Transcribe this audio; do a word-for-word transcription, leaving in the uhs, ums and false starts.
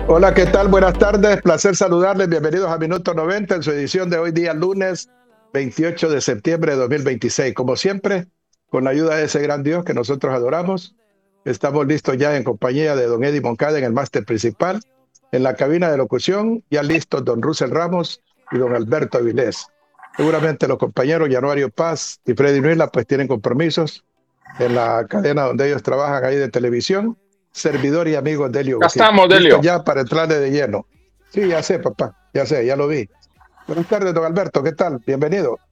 Hola, ¿qué tal? Buenas tardes, placer saludarles. Bienvenidos a Minuto noventa en su edición de hoy día lunes veintiocho de septiembre de dos mil veintiséis. Como siempre, con la ayuda de ese gran Dios que nosotros adoramos, estamos listos ya en compañía de don Eddie Moncada en el máster principal, en la cabina de locución, ya listos don Russell Ramos y don Alberto Avilés. Seguramente los compañeros Januario Paz y Freddy Nuila pues tienen compromisos en la cadena donde ellos trabajan ahí de televisión. Servidor y amigo Delio Ya Guzmán. estamos, Listo Delio. ya para entrarle de lleno. Sí, ya sé, papá, ya sé, ya lo vi. Buenas tardes, don Alberto, ¿qué tal? Bienvenido.